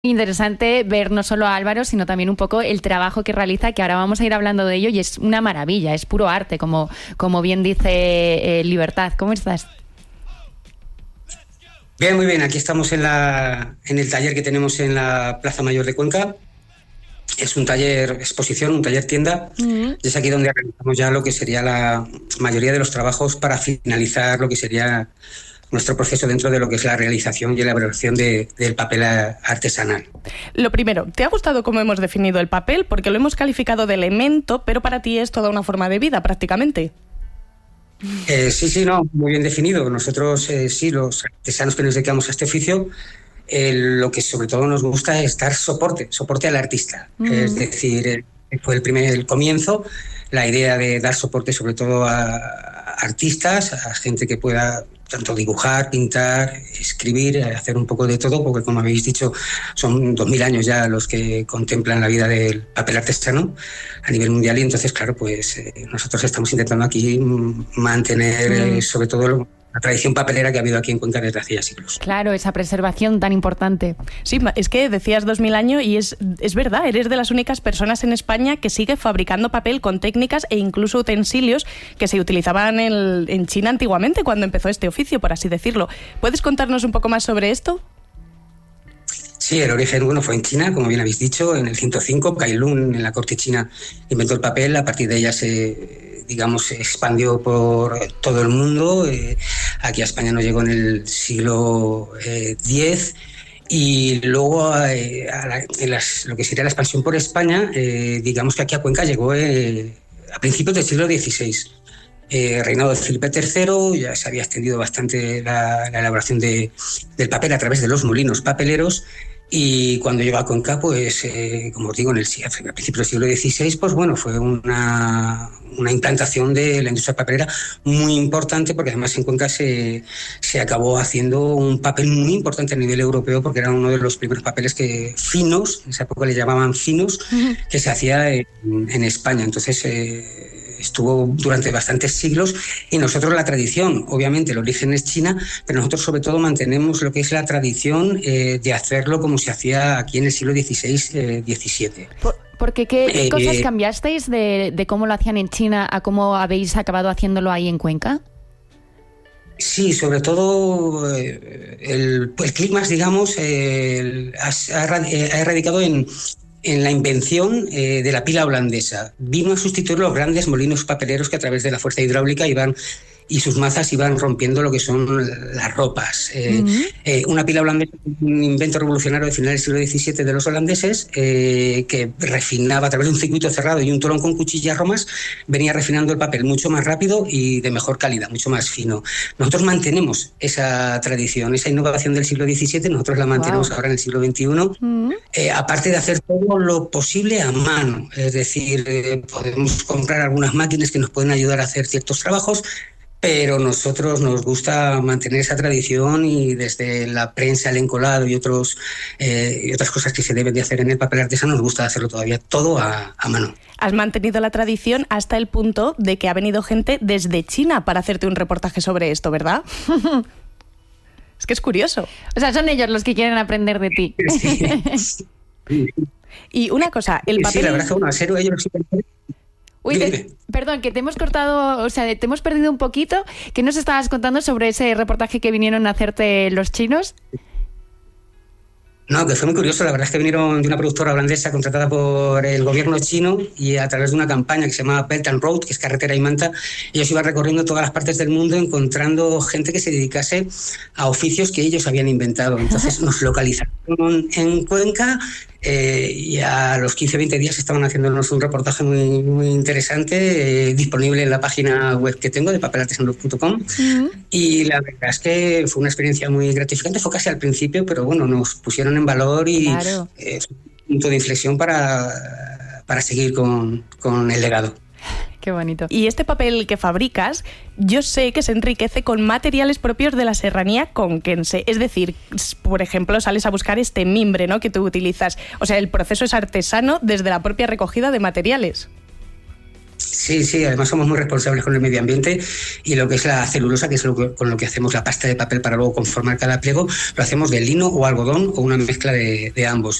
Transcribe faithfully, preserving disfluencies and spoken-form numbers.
Interesante ver no solo a Álvaro, sino también un poco el trabajo que realiza, que ahora vamos a ir hablando de ello, y es una maravilla, es puro arte, como, como bien dice eh, Libertad. ¿Cómo estás? Bien, muy bien. Aquí estamos en, la, en el taller que tenemos en la Plaza Mayor de Cuenca. Es un taller exposición, un taller tienda. Uh-huh. Es aquí donde realizamos ya lo que sería la mayoría de los trabajos para finalizar lo que sería nuestro proceso dentro de lo que es la realización y elaboración de, del papel artesanal. Lo primero, ¿te ha gustado cómo hemos definido el papel? Porque lo hemos calificado de elemento, pero para ti es toda una forma de vida prácticamente. Eh, sí, sí, no, muy bien definido. Nosotros, eh, sí, los artesanos que nos dedicamos a este oficio, eh, lo que sobre todo nos gusta es dar soporte, soporte al artista. Mm. Es decir, eh, fue el primer el comienzo, la idea de dar soporte sobre todo a, a artistas, a gente que pueda tanto dibujar, pintar, escribir, hacer un poco de todo, porque como habéis dicho, son dos mil años ya los que contemplan la vida del papel artesano a nivel mundial, y entonces, claro, pues eh, nosotros estamos intentando aquí mantener mm. eh, sobre todo lo, la tradición papelera que ha habido aquí en Cuenca desde hace ya siglos. Claro, esa preservación tan importante. Sí, es que decías dos mil años y es, es verdad, eres de las únicas personas en España que sigue fabricando papel con técnicas e incluso utensilios que se utilizaban en, en China antiguamente, cuando empezó este oficio, por así decirlo. ¿Puedes contarnos un poco más sobre esto? Sí, el origen, bueno, fue en China, como bien habéis dicho, en el ciento cinco, Cai Lun, en la corte china, inventó el papel. A partir de ella se, digamos, se expandió por todo el mundo. Eh, aquí a España nos llegó en el siglo diez, y luego eh, a la, en las, lo que sería la expansión por España, eh, digamos que aquí a Cuenca llegó eh, a principios del siglo dieciséis. Eh, reinado de Felipe tercero, ya se había extendido bastante la, la elaboración de, del papel a través de los molinos papeleros. Y cuando llegó a Cuenca, pues, eh, como os digo, en el, a principios del siglo dieciséis, pues bueno, fue una, una implantación de la industria papelera muy importante, porque además en Cuenca se, se acabó haciendo un papel muy importante a nivel europeo, porque era uno de los primeros papeles que finos, en esa época le llamaban finos, uh-huh. que se hacía en, en España. Entonces, eh, estuvo durante bastantes siglos, y nosotros la tradición, obviamente el origen es China, pero nosotros sobre todo mantenemos lo que es la tradición eh, de hacerlo como se hacía aquí en el siglo dieciséis diecisiete. Por, porque ¿qué, qué eh, cosas cambiasteis de, de cómo lo hacían en China a cómo habéis acabado haciéndolo ahí en Cuenca? Sí, sobre todo eh, el, el clima, digamos, eh, ha, ha erradicado en... en la invención eh, de la pila holandesa. Vino a sustituir los grandes molinos papeleros que a través de la fuerza hidráulica iban y sus mazas iban rompiendo lo que son las ropas. Eh, uh-huh. eh, una pila holandesa, un invento revolucionario de finales del siglo diecisiete de los holandeses, eh, que refinaba a través de un circuito cerrado y un tolón con cuchillas romas, venía refinando el papel mucho más rápido y de mejor calidad, mucho más fino. Nosotros mantenemos esa tradición, esa innovación del siglo diecisiete, nosotros la mantenemos wow. ahora en el siglo veintiuno, uh-huh. eh, aparte de hacer todo lo posible a mano. Es decir, eh, podemos comprar algunas máquinas que nos pueden ayudar a hacer ciertos trabajos, pero nosotros nos gusta mantener esa tradición, y desde la prensa, el encolado y, otros, eh, y otras cosas que se deben de hacer en el papel artesano, nos gusta hacerlo todavía todo a, a mano. Has mantenido la tradición hasta el punto de que ha venido gente desde China para hacerte un reportaje sobre esto, ¿verdad? Es que es curioso. O sea, son ellos los que quieren aprender de ti. Sí. Y una cosa, el papel... Sí, la verdad que bueno, a ser ellos... Uy, te, perdón, que te hemos cortado, o sea, te hemos perdido un poquito. ¿Qué nos estabas contando sobre ese reportaje que vinieron a hacerte los chinos? No, que fue muy curioso. La verdad es que vinieron de una productora holandesa contratada por el gobierno chino, y a través de una campaña que se llama Belt and Road, que es carretera y manta, ellos iban recorriendo todas las partes del mundo encontrando gente que se dedicase a oficios que ellos habían inventado. Entonces nos localizaron en Cuenca, eh, y a los quince a veinte días estaban haciéndonos un reportaje muy, muy interesante, eh, disponible en la página web que tengo de papel artesano punto com. Uh-huh. Y la verdad es que fue una experiencia muy gratificante. Fue casi al principio, pero bueno, nos pusieron en valor y claro. eh, fue un punto de inflexión para, para seguir con, con el legado. Qué bonito. Y este papel que fabricas, yo sé que se enriquece con materiales propios de la serranía conquense. Es decir, por ejemplo, sales a buscar este mimbre, ¿no?, que tú utilizas. O sea, el proceso es artesano desde la propia recogida de materiales. Sí, sí, además somos muy responsables con el medio ambiente y lo que es la celulosa, que es lo que, con lo que hacemos la pasta de papel para luego conformar cada pliego, lo hacemos de lino o algodón o una mezcla de, de ambos.